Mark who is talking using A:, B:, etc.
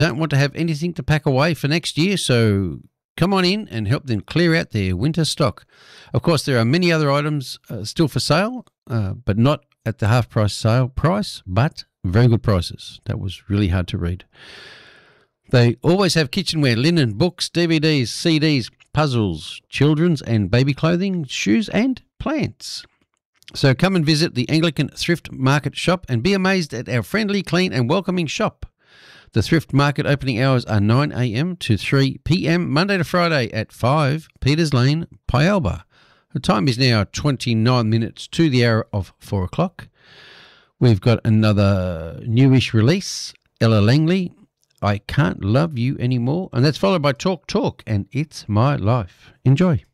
A: don't want to have anything to pack away for next year, so come on in and help them clear out their winter stock. Of course, there are many other items still for sale, but not at the half-price sale price, but very good prices. That was really hard to read. They always have kitchenware, linen, books, DVDs, CDs, puzzles, children's and baby clothing, shoes and plants. So come and visit the Anglican Thrift Market shop and be amazed at our friendly, clean and welcoming shop. The Thrift Market opening hours are 9 a.m. to 3 p.m. Monday to Friday at 5 Peters Lane, Pyalba. The time is now 29 minutes to the hour of 4 o'clock. We've got another newish release, Ella Langley, I Can't Love You Anymore, and that's followed by Talk Talk and It's My Life. Enjoy.